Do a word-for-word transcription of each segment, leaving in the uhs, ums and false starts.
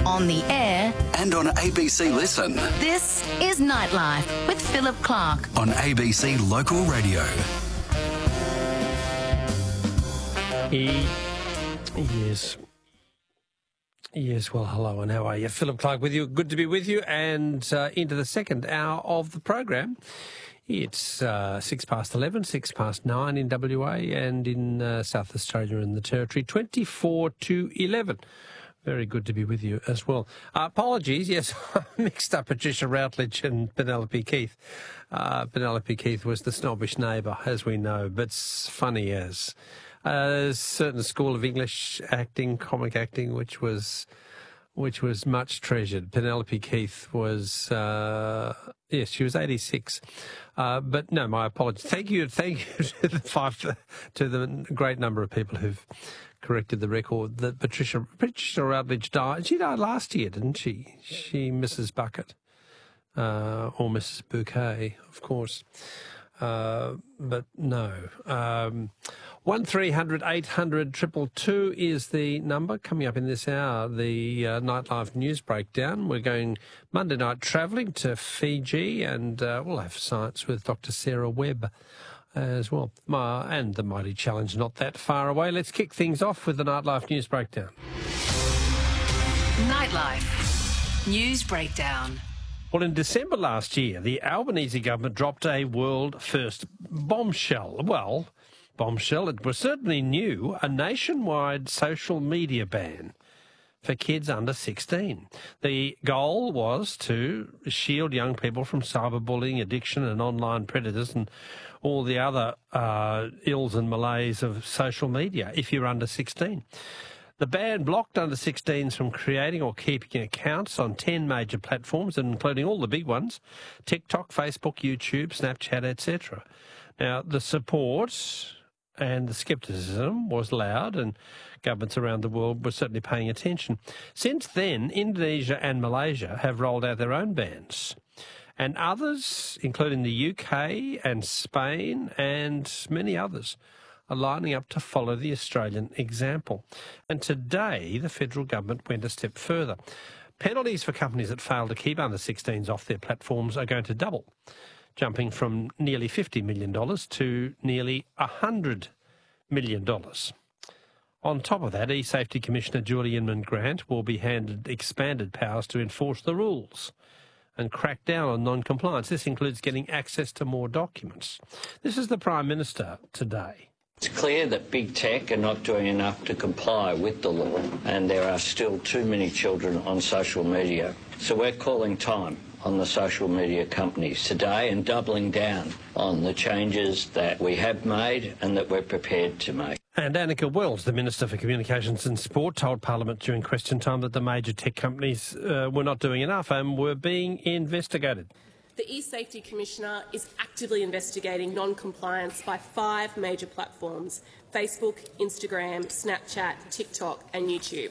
on the air, and on A B C Listen. This is Nightlife with Philip Clark on A B C Local Radio. He, yes. Yes, well, hello, and how are you? Philip Clark with you. Good to be with you, and uh, into the second hour of the program. It's uh, six past eleven, six past nine in W A and in uh, South Australia and the Territory, twenty-four to eleven. Very good to be with you as well. Uh, apologies, yes, I mixed up Patricia Routledge and Penelope Keith. Uh, Penelope Keith was the snobbish neighbour, as we know, but it's funny as. A certain school of English acting, comic acting, which was which was much treasured. Penelope Keith was, uh, yes, she was eighty-six. Uh, but no, my apologies. Thank you, thank you to the five, to the great number of people who've corrected the record that Patricia Patricia Routledge died. She died last year, didn't she? She, Missus Bucket, uh, or Missus Bouquet, of course. Uh, but no. Um, one three hundred eight hundred two two two is the number. Coming up in this hour, the uh, Nightlife News Breakdown. We're going Monday night travelling to Fiji, and uh, we'll have science with Doctor Sarah Webb as well. My, and the Mighty Challenge not that far away. Let's kick things off with the Nightlife News Breakdown. Nightlife News Breakdown. Well, in December last year, the Albanese government dropped a world-first bombshell. Well, bombshell, it was certainly new, a nationwide social media ban for kids under sixteen. The goal was to shield young people from cyberbullying, addiction and online predators and all the other uh, ills and malaise of social media if you're under sixteen. The ban blocked under sixteens from creating or keeping accounts on ten major platforms, including all the big ones, TikTok, Facebook, YouTube, Snapchat, et cetera. Now, the support and the scepticism was loud, and governments around the world were certainly paying attention. Since then, Indonesia and Malaysia have rolled out their own bans, and others, including the U K and Spain and many others, are lining up to follow the Australian example. And today, the federal government went a step further. Penalties for companies that fail to keep under sixteens off their platforms are going to double, jumping from nearly fifty million dollars to nearly one hundred million dollars. On top of that, eSafety Commissioner Julie Inman-Grant will be handed expanded powers to enforce the rules and crack down on non-compliance. This includes getting access to more documents. This is the Prime Minister today. It's clear that big tech are not doing enough to comply with the law, and there are still too many children on social media. So we're calling time on the social media companies today and doubling down on the changes that we have made and that we're prepared to make. And Annika Wells, the Minister for Communications and Sport, told Parliament during question time that the major tech companies uh, were not doing enough and were being investigated. The eSafety Commissioner is actively investigating non-compliance by five major platforms: Facebook, Instagram, Snapchat, TikTok and YouTube.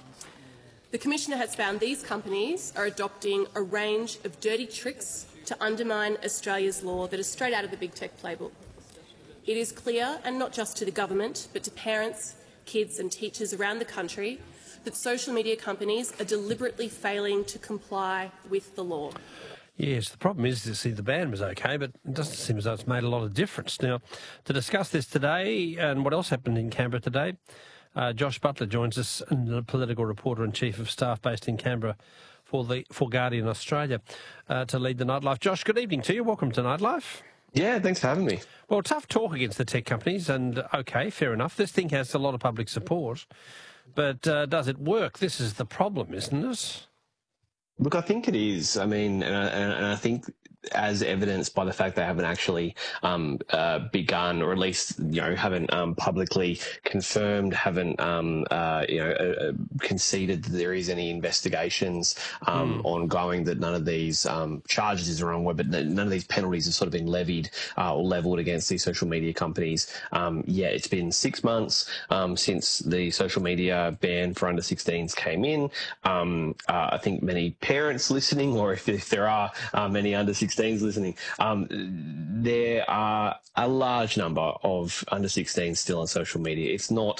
The Commissioner has found these companies are adopting a range of dirty tricks to undermine Australia's law that is straight out of the big tech playbook. It is clear, and not just to the government, but to parents, kids and teachers around the country, that social media companies are deliberately failing to comply with the law. Yes, the problem is, to see the ban was okay, but it doesn't seem as though it's made a lot of difference. Now, to discuss this today and what else happened in Canberra today, uh, Josh Butler joins us, a political reporter and chief of staff based in Canberra for the for Guardian Australia, uh, to lead the Nightlife. Josh, good evening to you. Welcome to Nightlife. Yeah, thanks for having me. Well, tough talk against the tech companies, and okay, fair enough. This thing has a lot of public support, but uh, does it work? This is the problem, isn't it? Look, I think it is. I mean, and I, and I think as evidenced by the fact they haven't actually um, uh, begun, or at least, you know, haven't um, publicly confirmed, haven't, um, uh, you know, uh, conceded that there is any investigations um, mm. ongoing, that none of these um, charges is the wrong word, but none of these penalties have sort of been levied uh, or levelled against these social media companies. Um, yeah, it's been six months um, since the social media ban for under sixteens came in. Um, uh, I think many parents listening, or if, if there are uh, many under sixteens listening, um, there are a large number of under sixteens still on social media. It's not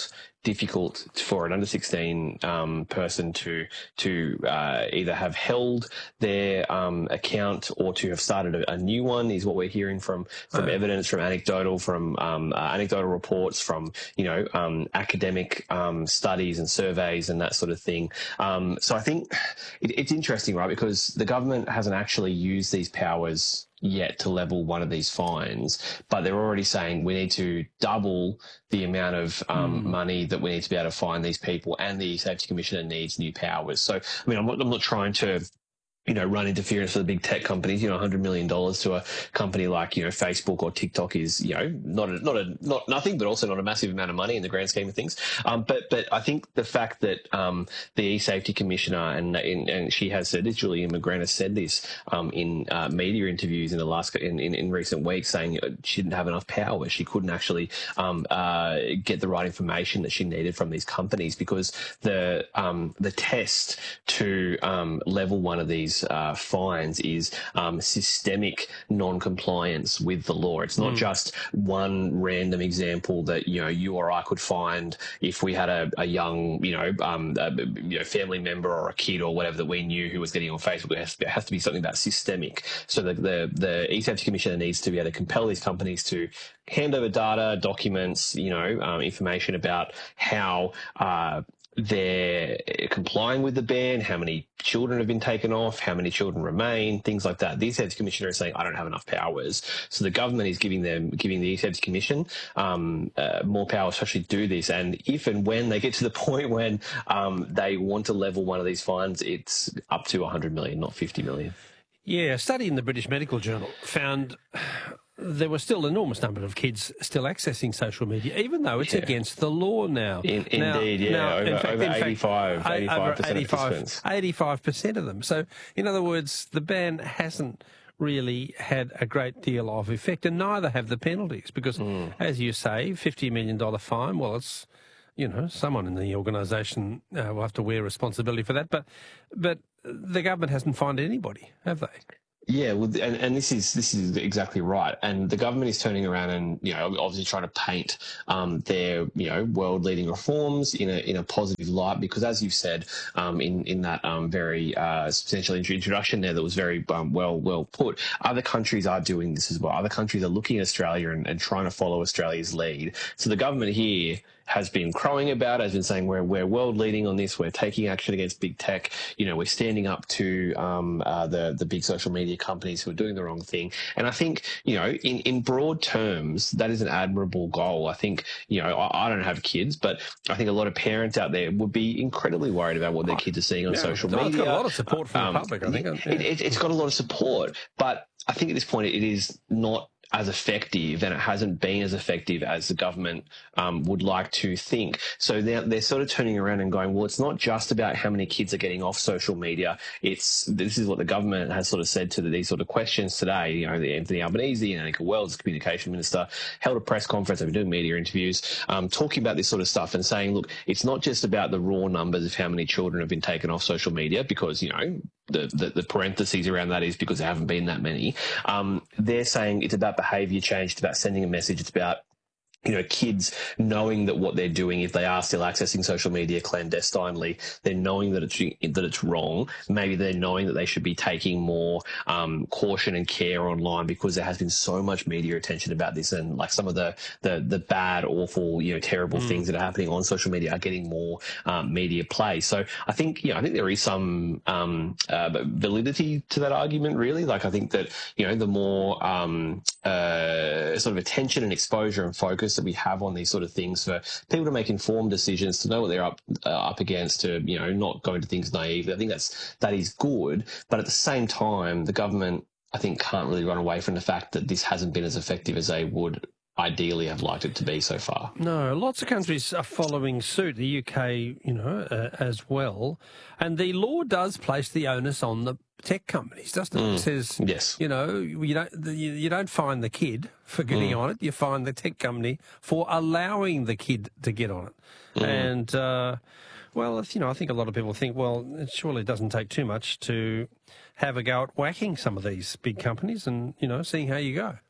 difficult for an under sixteen um, person to to uh, either have held their um, account or to have started a, a new one, is what we're hearing from from oh. evidence, from anecdotal, from um, uh, anecdotal reports, from you know um, academic um, studies and surveys and that sort of thing. Um, so I think it, it's interesting, right? Because the government hasn't actually used these powers yet to level one of these fines, but they're already saying we need to double the amount of um, mm. money that we need to be able to fine these people, and the Safety Commissioner needs new powers. So, I mean, I'm not, I'm not trying to you know, run interference for the big tech companies. You know, one hundred million dollars to a company like, you know, Facebook or TikTok is, you know, not a, not a, not nothing, but also not a massive amount of money in the grand scheme of things. Um, but, but I think the fact that, um, the E-Safety Commissioner, and, and, and she has said this, Julian McGrath has said this, um, in, uh, media interviews in the last, in, in, in recent weeks, saying she didn't have enough power. She couldn't actually, um, uh, get the right information that she needed from these companies, because the, um, the test to, um, level one of these Uh, fines is um, systemic non-compliance with the law. It's not mm. just one random example that you know you or I could find if we had a, a young you know um, a, you know family member or a kid or whatever that we knew who was getting on Facebook. It has to be, it has to be something that's systemic. So the the, the E-Safety Commissioner needs to be able to compel these companies to hand over data, documents, you know, um, information about how uh, they're complying with the ban, how many children have been taken off, how many children remain, things like that. The E-Safety Commissioner is saying, I don't have enough powers. So the government is giving them, giving the E-Safety Commission um, uh, more powers to actually do this. And if and when they get to the point when um, they want to level one of these fines, it's up to one hundred million, not fifty million. Yeah, a study in the British Medical Journal found there were still an enormous number of kids still accessing social media, even though it's yeah. against the law now. In, now, indeed, yeah, now, over, in fact, over in eighty-five, fact, eighty-five percent of participants. eighty-five percent of them. So, in other words, the ban hasn't really had a great deal of effect, and neither have the penalties, because, mm. as you say, fifty million dollars fine, well, it's, you know, someone in the organisation uh, will have to wear responsibility for that, but, but the government hasn't fined anybody, have they? Yeah, well, and, and this is this is exactly right. And the government is turning around and, you know, obviously trying to paint um, their, you know, world-leading reforms in a in a positive light, because, as you've said um, in in that um, very uh, substantial introduction there, that was very um, well well put. Other countries are doing this as well. Other countries are looking at Australia and, and trying to follow Australia's lead. So the government here has been crowing about, has been saying we're we're world leading on this. We're taking action against big tech. You know, we're standing up to um, uh, the the big social media companies who are doing the wrong thing. And I think, you know, in in broad terms, that is an admirable goal. I think, you know, I, I don't have kids, but I think a lot of parents out there would be incredibly worried about what their kids are seeing on yeah, social it's media. It's got a lot of support from um, the public, I think. It, yeah. it, it's got a lot of support, but I think at this point it is not as effective, and it hasn't been as effective as the government um, would like to think. So they're, they're sort of turning around and going, well, it's not just about how many kids are getting off social media. It's this is what the government has sort of said to the, these sort of questions today. You know, the Anthony Albanese and Annika Wells, communication minister, held a press conference. They've been doing media interviews, um, talking about this sort of stuff and saying, look, it's not just about the raw numbers of how many children have been taken off social media, because, you know, The, the, the parentheses around that is because there haven't been that many. Um, they're saying it's about behaviour change, it's about sending a message, it's about, you know, kids knowing that what they're doing, if they are still accessing social media clandestinely, they're knowing that it's that it's wrong. Maybe they're knowing that they should be taking more um, caution and care online, because there has been so much media attention about this, and like some of the the, the bad, awful, you know, terrible mm. things that are happening on social media are getting more um, media play. So I think, you know, I think there is some um, uh, validity to that argument, really. Like, I think that, you know, the more um, uh, sort of attention and exposure and focus that we have on these sort of things, for people to make informed decisions, to know what they're up uh, up against, to, you know, not go into things naively. I think that's that is good, but at the same time, the government, I think, can't really run away from the fact that this hasn't been as effective as they would ideally have liked it to be so far. No, lots of countries are following suit, the U K, you know, uh, as well. And the law does place the onus on the tech companies, doesn't it? Mm, it says, yes. you know, you don't you, you don't fine the kid for getting mm. on it, you fine the tech company for allowing the kid to get on it. Mm. And, uh, well, you know, I think a lot of people think, well, it surely doesn't take too much to have a go at whacking some of these big companies and, you know, seeing how you go.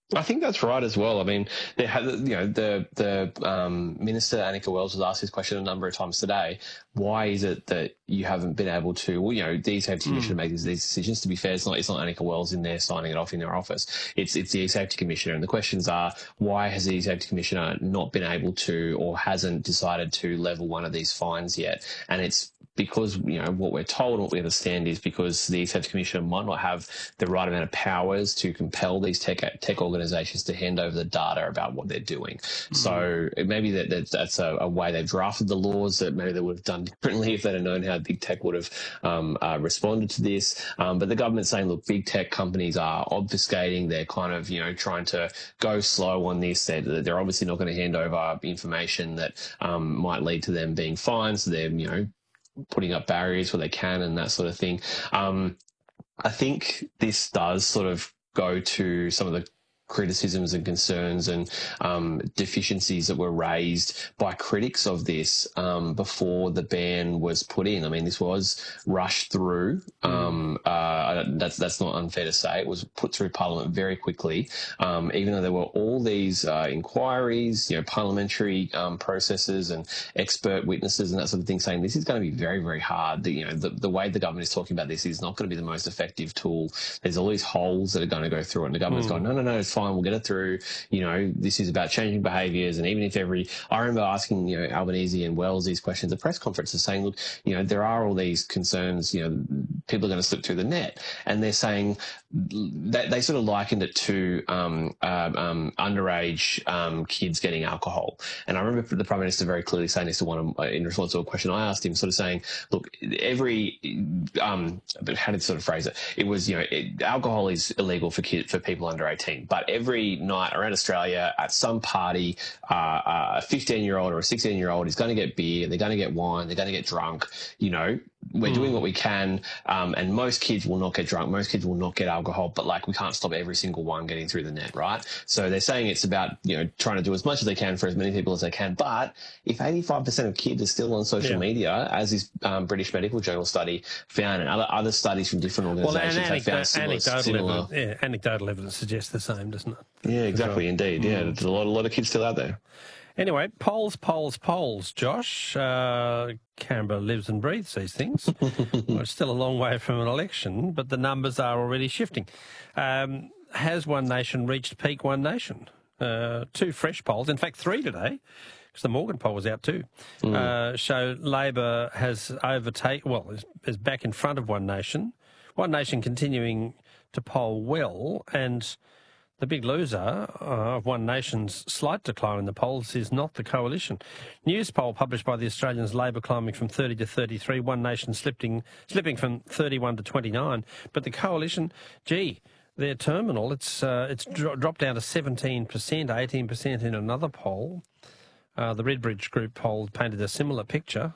I think that's right as well. I mean, they had, you know, the the um, Minister Annika Wells was asked this question a number of times today. Why is it that you haven't been able to, well, you know, the E-Safety Commissioner mm. makes these decisions? To be fair, it's not it's not Annika Wells in there signing it off in their office. It's it's the E-Safety Commissioner, and the questions are, why has the E-Safety Commissioner not been able to, or hasn't decided to level one of these fines yet? And it's because, you know, what we're told, what we understand is because the E-Safety Commissioner might not have the right amount of powers to compel these tech tech organisations to hand over the data about what they're doing. Mm-hmm. So maybe that, that that's a, a way they've drafted the laws that maybe they would have done differently if they'd have known how big tech would have um, uh, responded to this. Um, but the government's saying, look, big tech companies are obfuscating. They're kind of, you know, trying to go slow on this. They're, they're obviously not going to hand over information that um, might lead to them being fined. So they're, you know, putting up barriers where they can and that sort of thing. Um, I think this does sort of go to some of the criticisms and concerns and um, deficiencies that were raised by critics of this um, before the ban was put in. I mean, this was rushed through. Um, uh, that's that's not unfair to say. It was put through Parliament very quickly, um, even though there were all these uh, inquiries, you know, parliamentary um, processes and expert witnesses and that sort of thing saying this is going to be very, very hard. The, you know, the, the way the government is talking about this is not going to be the most effective tool. There's all these holes that are going to go through it, and the government's mm. going, no, no, no, it's fine. We'll get it through. You know, this is about changing behaviours. And even if every, I remember asking, you know, Albanese and Wells these questions at press conferences saying, look, you know, there are all these concerns, you know, people are going to slip through the net. And they're saying that they sort of likened it to um, uh, um, underage um, kids getting alcohol. And I remember the Prime Minister very clearly saying this to one of, in response to a question I asked him, sort of saying, look, every, um, but how did he sort of phrase it? It was, you know, it, alcohol is illegal for kids, for people under eighteen, but every night around Australia at some party, uh, a fifteen-year-old or a sixteen-year-old is going to get beer, they're going to get wine, they're going to get drunk. You know, we're mm. doing what we can, um, and most kids will not get drunk, most kids will not get alcohol, but like we can't stop every single one getting through the net, right? So they're saying it's about, you know, trying to do as much as they can for as many people as they can. But if eighty-five percent of kids are still on social yeah. media, as this um, British Medical Journal study found, and other, other studies from different organisations well, have found similar, anecdotal, similar evidence, yeah, anecdotal evidence suggests the same, doesn't it? Yeah, exactly, well. indeed. Yeah, there's a lot, a lot of kids still out there. Anyway, polls, polls, polls, Josh. Uh, Canberra lives and breathes these things. Well, it's still a long way from an election, but the numbers are already shifting. Um, has One Nation reached peak One Nation? Uh, two fresh polls, in fact three today, because the Morgan poll was out too, mm. uh, show Labor has overtaken, well, is, is back in front of One Nation. One Nation continuing to poll well, and the big loser uh, of One Nation's slight decline in the polls is not the coalition. News poll published by the Australians, Labor climbing from thirty to thirty-three, One Nation slipping, slipping from thirty-one to twenty-nine. But the coalition, gee, they're terminal. It's uh, it's dro- dropped down to seventeen percent, eighteen percent in another poll. Uh, the Redbridge Group poll painted a similar picture.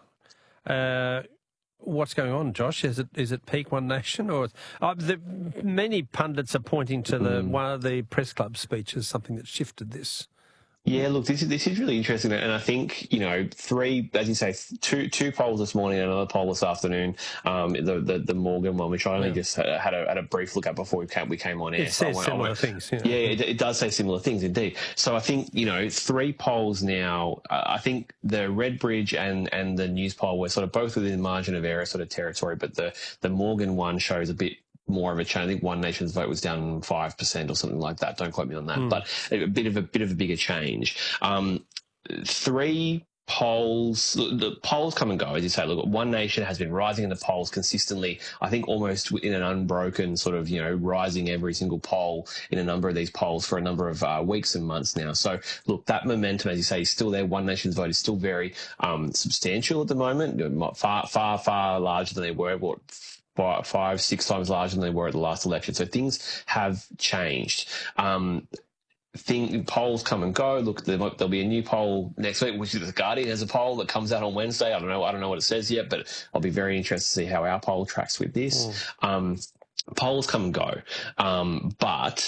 Uh, What's going on, Josh? Is it is it peak One Nation, or uh, the, many pundits are pointing to the mm. one of the press club speech as something that shifted this? Yeah, look, this is this is really interesting, and I think, you know, three, as you say, two two polls this morning and another poll this afternoon. Um, the, the the Morgan one, which I only yeah. just had a, had a had a brief look at before we came we came on air. It says so similar went, things. Yeah, yeah it, it does say similar things indeed. So I think, you know, three polls now. Uh, I think the Redbridge and and the News poll were sort of both within margin of error sort of territory, but the the Morgan one shows a bit more of a change. I think One Nation's vote was down five percent or something like that. Don't quote me on that, mm. but a bit of a bit of a bigger change. Um, three polls, the polls come and go, as you say. Look, One Nation has been rising in the polls consistently. I think almost in an unbroken sort of, you know, rising every single poll in a number of these polls for a number of uh, weeks and months now. So look, that momentum, as you say, is still there. One Nation's vote is still very um, substantial at the moment, far, far, far larger than they were. What? Five, six times larger than they were at the last election. So things have changed. Um, thing, polls come and go. Look, there might, there'll be a new poll next week, which is the Guardian has a poll that comes out on Wednesday. I don't know. I don't know what it says yet, but I'll be very interested to see how our poll tracks with this. Mm. Um, polls come and go, um, but.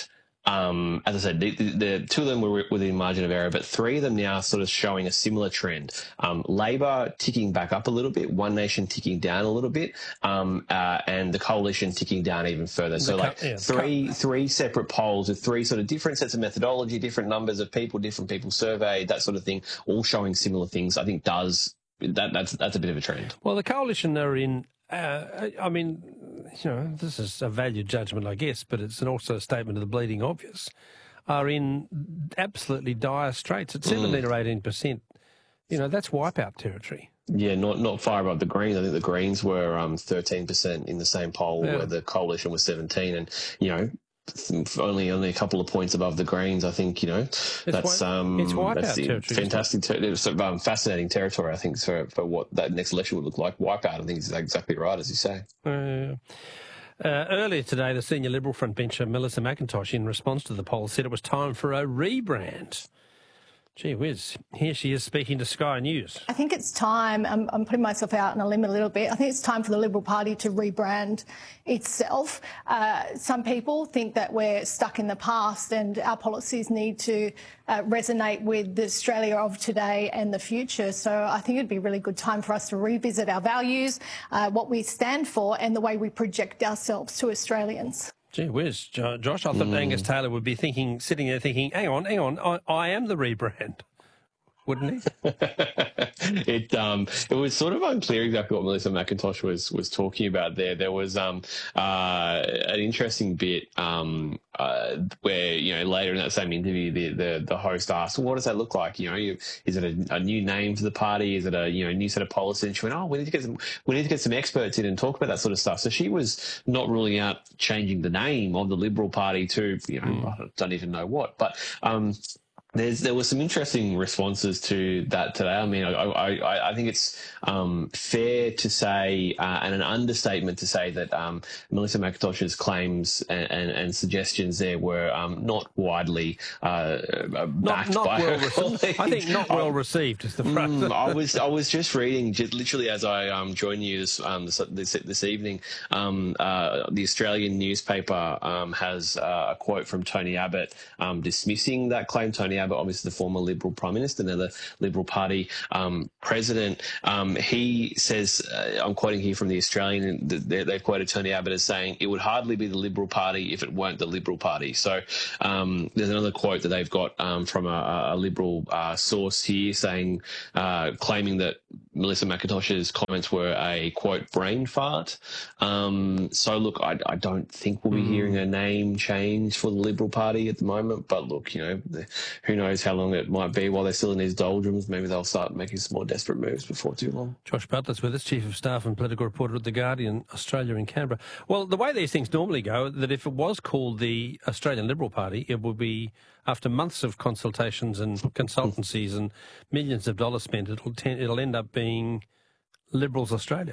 Um, as I said, the, the, the two of them were within margin of error, but three of them now sort of showing a similar trend. Um, Labor ticking back up a little bit, One Nation ticking down a little bit, um, uh, and the Coalition ticking down even further. So, like yeah, three three separate polls with three sort of different sets of methodology, different numbers of people, different people surveyed, that sort of thing, all showing similar things. I think does that that's that's a bit of a trend. Well, the Coalition are in. Uh, I mean, you know, this is a value judgment, I guess, but it's an also a statement of the bleeding obvious, are in absolutely dire straits at seventeen mm. or eighteen percent. You know, that's wipeout territory. Yeah, not not far above the Greens. I think the Greens were um, thirteen percent in the same poll yeah. where the Coalition was seventeen. And, you know, only only a couple of points above the Greens. I think, you know, it's that's um it's wipeout that's territory, fantastic, ter- it's sort of, um, fascinating territory. I think for for what that next election would look like. Wipeout, I think, is exactly right as you say. Uh, uh, earlier today, the senior Liberal frontbencher Melissa McIntosh, in response to the poll, said it was time for a rebrand. Gee whiz, here she is speaking to Sky News. I think it's time, I'm, I'm putting myself out on a limb a little bit, I think it's time for the Liberal Party to rebrand itself. Uh, some people think that we're stuck in the past and our policies need to uh, resonate with the Australia of today and the future. So I think it'd be a really good time for us to revisit our values, uh, what we stand for and the way we project ourselves to Australians. Gee whiz, Josh, I thought mm. Angus Taylor would be thinking, sitting there thinking, hang on, hang on, I, I am the rebrand, wouldn't he? it um it was sort of unclear exactly what Melissa McIntosh was was talking about there. There was um uh an interesting bit um uh where, you know, later in that same interview the the, the host asked, well, what does that look like? You know, you, is it a, a new name for the party? Is it a, you know, new set of policies? And she went, oh, we need to get some we need to get some experts in and talk about that sort of stuff. So she was not ruling out changing the name of the Liberal Party to, you know, mm. I don't even know what, but um. There's, there were some interesting responses to that today. I mean, I, I, I think it's um, fair to say, uh, and an understatement to say, that um, Melissa McIntosh's claims and, and, and suggestions there were um, not widely uh, backed not, not by well her colleagues. I think not well received is the phrase. Mm, I was I was just reading, just literally as I um, joined you this, um, this, this this evening, um, uh, the Australian newspaper um, has uh, a quote from Tony Abbott um, dismissing that claim. Tony Abbott, but obviously the former Liberal Prime Minister, now the Liberal Party um, President, um, he says, uh, I'm quoting here from the Australian, they, they've quoted Tony Abbott as saying, it would hardly be the Liberal Party if it weren't the Liberal Party. So um, there's another quote that they've got um, from a, a Liberal uh, source here saying, uh, claiming that Melissa McIntosh's comments were a, quote, brain fart. Um, so, look, I, I don't think we'll be mm. hearing a name change for the Liberal Party at the moment. But, look, you know, the, who knows how long it might be while they're still in these doldrums. Maybe they'll start making some more desperate moves before too long. Josh Butler's with us, Chief of Staff and Political Reporter at The Guardian, Australia in Canberra. Well, the way these things normally go, that if it was called the Australian Liberal Party, it would be, after months of consultations and consultancies and millions of dollars spent, it'll, ten, it'll end up being Liberals Australia.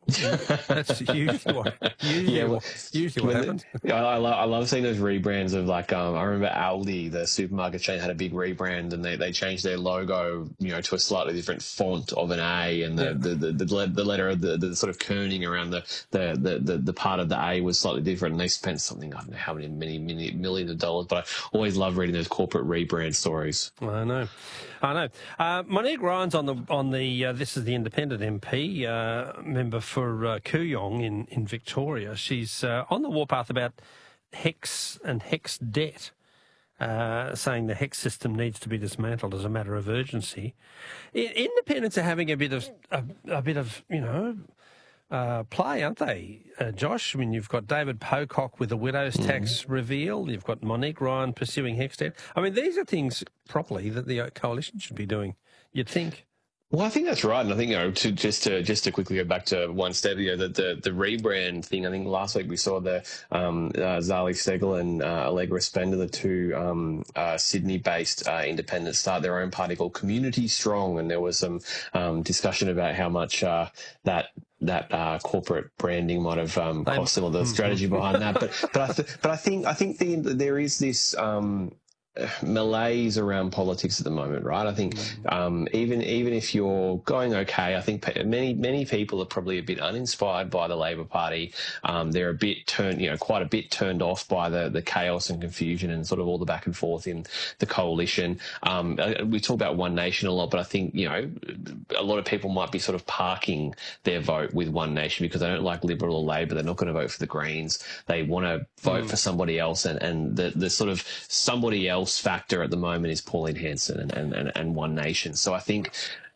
That's usually what, usually yeah, well, what, usually what happens. I, I, love, I love seeing those rebrands of, like, um, I remember Aldi, the supermarket chain, had a big rebrand and they, they changed their logo, you know, to a slightly different font of an A, and the, yeah. the, the, the, the letter of the, the sort of kerning around the, the, the, the, the part of the A was slightly different, and they spent something, I don't know how many, many, many millions of dollars, but I always love reading those corporate rebrand stories. I know. I know. Uh, Monique Ryan's on the, on the uh, this is the Independent M P, uh, member for uh, Kooyong in, in Victoria. She's uh, on the warpath about HECS and HECS debt, uh, saying the HECS system needs to be dismantled as a matter of urgency. I- Independents are having a bit of, a, a bit of, you know, Uh, play, aren't they, uh, Josh? I mean, you've got David Pocock with the widow's mm. tax reveal. You've got Monique Ryan pursuing HECS debt. I mean, these are things properly that the coalition should be doing, you'd think. Well, I think that's right, and I think, you know, to just to just to quickly go back to one step, you know, the the, the rebrand thing. I think last week we saw the um, uh, Zali Steggall and uh, Allegra Spender, the two um, uh, Sydney-based uh, independents, start their own party called Community Strong, and there was some um, discussion about how much uh, that. that uh, corporate branding might have um, cost them, or the strategy behind that. But but I th- but I think I think the, there is this. Um, malaise around politics at the moment, right? I think um, even even if you're going okay, I think many many people are probably a bit uninspired by the Labor Party. Um, they're a bit turned, you know, quite a bit turned off by the the chaos and confusion and sort of all the back and forth in the coalition. Um, we talk about One Nation a lot, but I think, you know, a lot of people might be sort of parking their vote with One Nation because they don't like Liberal or Labor. They're not going to vote for the Greens. They want to vote mm. for somebody else, and and the the sort of somebody else factor at the moment is Pauline Hanson and, and, and, and One Nation. So I think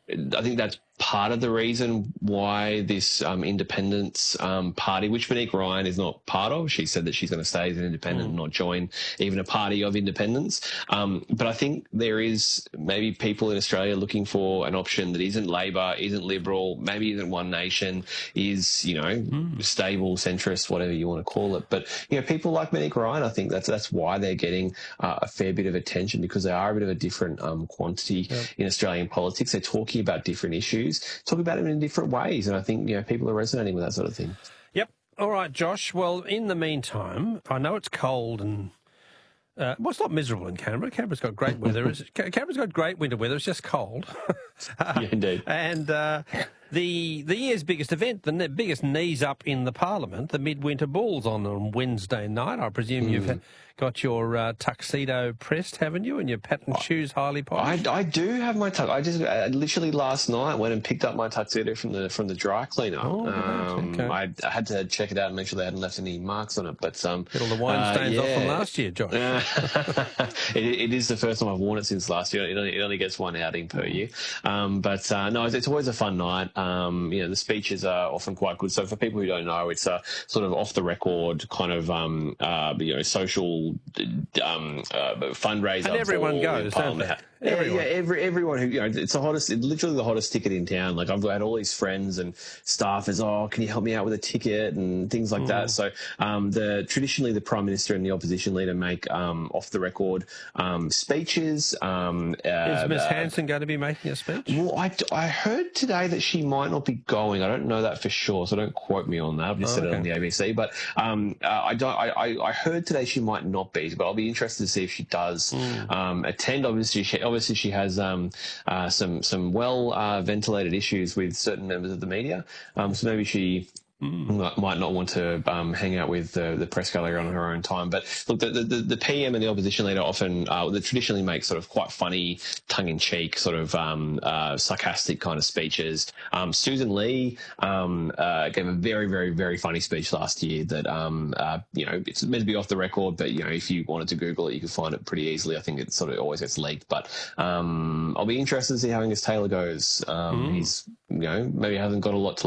I think that's part of the reason why this um, independence um, party, which Monique Ryan is not part of, she said that she's going to stay as an independent mm. and not join even a party of independence. Um, but I think there is maybe people in Australia looking for an option that isn't Labor, isn't Liberal, maybe isn't One Nation, is, you know, mm. stable, centrist, whatever you want to call it. But, you know, people like Monique Ryan, I think that's that's why they're getting uh, a fair bit of attention, because they are a bit of a different um, quantity yep. in Australian politics. They're talking about different issues, talk about them in different ways, and I think, you know, people are resonating with that sort of thing. Yep. All right, Josh. Well, in the meantime, I know it's cold and uh, well, it's not miserable in Canberra. Canberra's got great weather. It's, Canberra's got great winter weather. It's just cold. uh, yeah, indeed. And uh, the the year's biggest event, the biggest knees up in the Parliament, the Midwinter Bulls on on Wednesday night. I presume mm. you've got your uh, tuxedo pressed, haven't you, and your patent I, shoes highly polished? I, I do have my tux. I just uh, literally last night went and picked up my tuxedo from the from the dry cleaner. Oh, um, okay. I, I had to check it out and make sure they hadn't left any marks on it. But um, get all the wine stains uh, yeah. off from last year, Josh. Uh, it, it is the first time I've worn it since last year. It only, it only gets one outing per year. Um, but uh, no, it's, it's always a fun night. Um, you know, the speeches are often quite good. So for people who don't know, it's a sort of off the record kind of um, uh, you know, social um, uh, fundraiser. And everyone for, goes, don't they? Everyone. Yeah, yeah, every, everyone who, you know, it's the hottest, it's literally the hottest ticket in town. Like, I've had all these friends and staffers, oh, can you help me out with a ticket and things like mm. that. So, um, the, traditionally the Prime Minister and the opposition leader make, um, off the record, um, speeches. Um, uh, Is Miss uh, Hanson going to be making a speech? Well, I, I heard today that she might not be going. I don't know that for sure, so don't quote me on that. I've just oh, said okay. it on the A B C. But, um, uh, I don't, I, I, I heard today she might not be, but I'll be interested to see if she does, mm. um, attend. Obviously, she, Obviously, she has um, uh, some some well uh, ventilated issues with certain members of the media, um, so maybe she mm. might not want to um, hang out with the, the press gallery on her own time. But look, the, the, the P M and the opposition leader often uh, they traditionally make sort of quite funny, tongue-in-cheek, sort of um, uh, sarcastic kind of speeches. Um, Susan Lee um, uh, gave a very, very, very funny speech last year that, um, uh, you know, it's meant to be off the record, but, you know, if you wanted to Google it, you could find it pretty easily. I think it sort of always gets leaked. But um, I'll be interested to see how Angus Taylor goes. Um, mm. He's, you know, maybe hasn't got a lot to